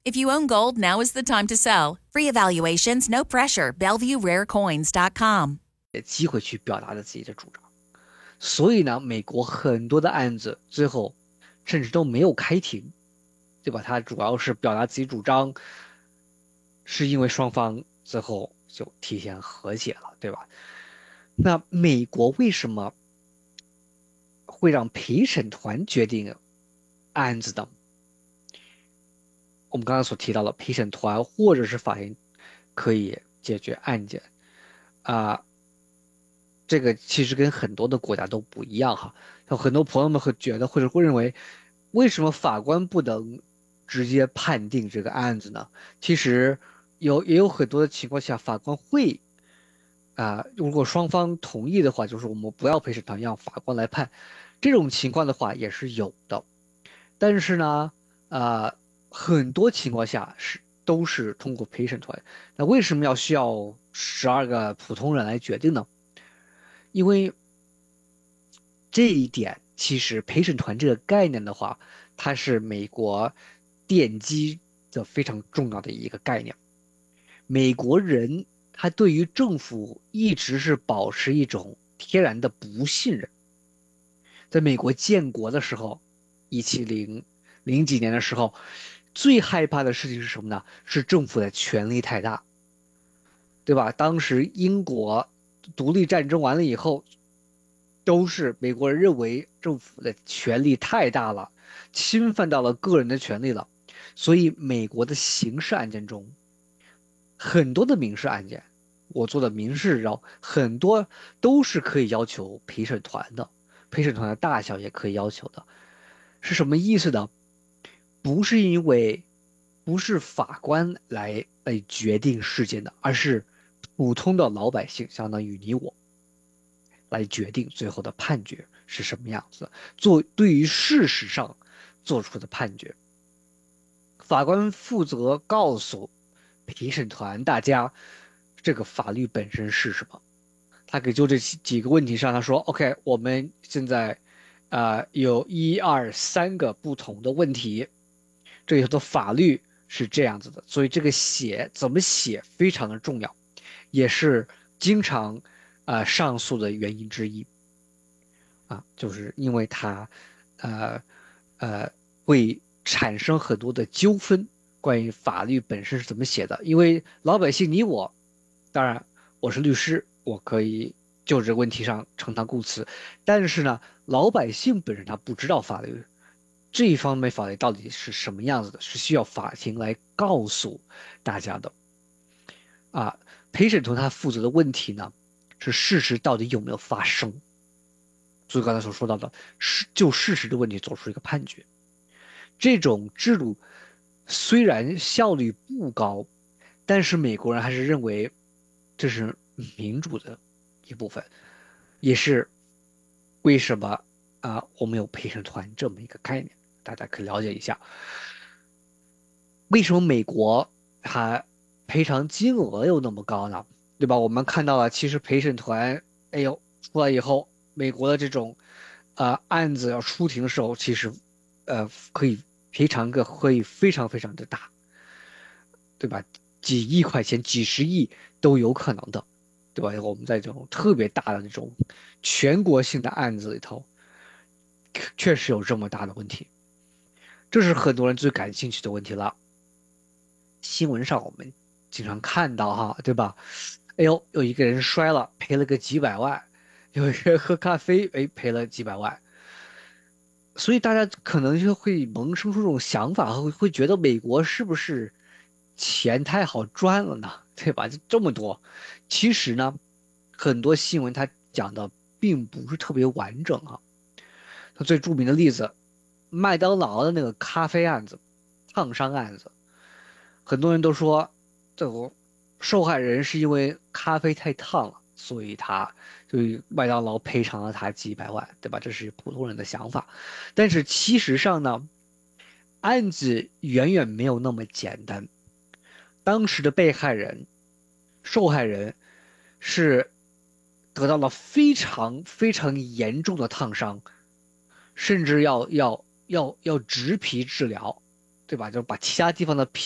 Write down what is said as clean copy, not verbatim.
If you own gold, now is the time to sell. Free evaluations, no pressure. BellevueRareCoins.com. 机会去表达了自己的主张。所以呢，美国很多的案子最后甚至都没有开庭，对吧？他主要是表达自己主张，是因为双方最后就提前和解了，对吧？那美国为什么会让陪审团决定案子呢？我们刚刚所提到了陪审团或者是法院可以解决案件啊，这个其实跟很多的国家都不一样哈。有很多朋友们会觉得或者会认为，为什么法官不能直接判定这个案子呢？其实也有很多的情况下，法官会如果双方同意的话，就是我们不要陪审团，让法官来判。这种情况的话也是有的，但是呢，啊、很多情况下都是通过陪审团。那为什么需要12个普通人来决定呢？因为这一点，其实陪审团这个概念的话，它是美国奠基的非常重要的一个概念。美国人他对于政府一直是保持一种天然的不信任。在美国建国的时候，1700几年的时候，最害怕的事情是什么呢？是政府的权力太大，对吧？当时英国独立战争完了以后，都是美国人认为政府的权力太大了，侵犯到了个人的权利了，所以美国的刑事案件中，很多的民事案件，我做的民事很多都是可以要求陪审团的，陪审团的大小也可以要求的，是什么意思呢？不是因为不是法官来决定事件的，而是普通的老百姓，相当于你我，来决定最后的判决是什么样子，对于事实上做出的判决。法官负责告诉陪审团大家这个法律本身是什么。他可以就这几个问题上，他说：“OK，我们现在有1、2、3个不同的问题，这里头的法律是这样子的，所以这个怎么写非常的重要，也是经常上诉的原因之一就是因为它呃呃会产生很多的纠纷，关于法律本身是怎么写的，因为老百姓你我，当然我是律师，我可以就这个问题上呈堂供词，但是呢，老百姓本身他不知道法律这一方面法律到底是什么样子的，是需要法庭来告诉大家的啊。陪审团他负责的问题呢，是事实到底有没有发生，所以刚才所说到的就事实的问题做出一个判决。这种制度虽然效率不高，但是美国人还是认为这是民主的一部分，也是为什么我们有陪审团这么一个概念，大家可以了解一下。为什么美国它赔偿金额又那么高呢？对吧？我们看到了，其实陪审团，哎呦，出来以后，美国的这种案子要出庭的时候，其实可以赔偿会非常非常的大，对吧？几亿块钱、几十亿都有可能的，对吧？我们在这种特别大的这种全国性的案子里头，确实有这么大的问题，这是很多人最感兴趣的问题了。新闻上我们经常看到哈，对吧？哎呦，有一个人摔了，赔了个几百万；有一个人喝咖啡，哎，赔了几百万。所以大家可能就会萌生出这种想法，会觉得美国是不是钱太好赚了呢？对吧？就这么多，其实呢，很多新闻它讲的并不是特别完整啊。它最著名的例子，麦当劳的那个咖啡案子、烫伤案子，很多人都说，这个受害人是因为咖啡太烫了，所以麦当劳赔偿了他几百万，对吧？这是普通人的想法，但是其实上呢，案子远远没有那么简单。当时的被害人、受害人是得到了非常非常严重的烫伤，甚至要植皮治疗，对吧？就把其他地方的皮